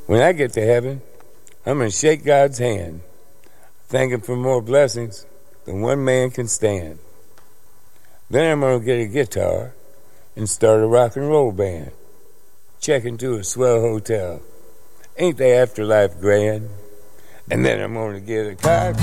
When I get to heaven, I'm going to shake God's hand, thank Him for more blessings than one man can stand. Then I'm going to get a guitar and start a rock and roll band. Check into a swell hotel. Ain't the afterlife grand? And then I'm going to get a car.